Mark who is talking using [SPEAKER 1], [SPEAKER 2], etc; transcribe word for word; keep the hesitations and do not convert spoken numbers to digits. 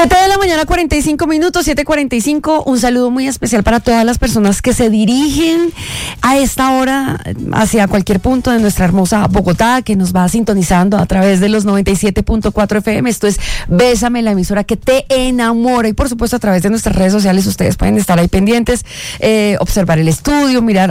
[SPEAKER 1] siete de la mañana, cuarenta y cinco minutos, siete cuarenta y cinco. Un saludo muy especial para todas las personas que se dirigen a esta hora hacia cualquier punto de nuestra hermosa Bogotá, que nos va sintonizando a través de los noventa y siete punto cuatro F M. Esto es Bésame, la emisora que te enamora. Y por supuesto, a través de nuestras redes sociales, ustedes pueden estar ahí pendientes, eh, observar el estudio, mirar